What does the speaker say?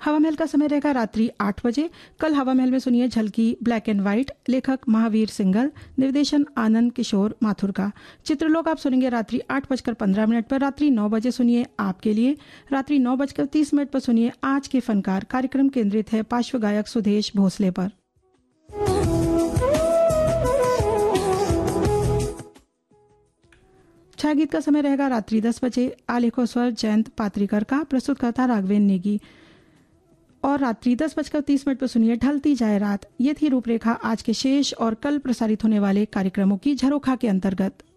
हवा महल का समय रहेगा रात्रि 8 बजे। कल हवा महल में सुनिए झलकी ब्लैक एंड व्हाइट, लेखक महावीर सिंघल, निर्देशन आनंद किशोर माथुर का। चित्रलोक आप सुनेंगे रात्रि 8:15 पर। रात्रि 9 बजे सुनिए आपके लिए। रात्रि 9:30 पर सुनिए आज के फनकार। कार्यक्रम केंद्रित है पार्श्व गायक सुदेश भोसले पर। छाया गीत का समय रहेगा रात्रि 10 बजे। आलेखो स्वर जयंत पात्रिकर का, प्रस्तुतकर्ता राघवेंद्र नेगी। और रात्रि 10:30 पर सुनिए ढलती जाए रात। ये थी रूपरेखा आज के शेष और कल प्रसारित होने वाले कार्यक्रमों की झरोखा के अंतर्गत।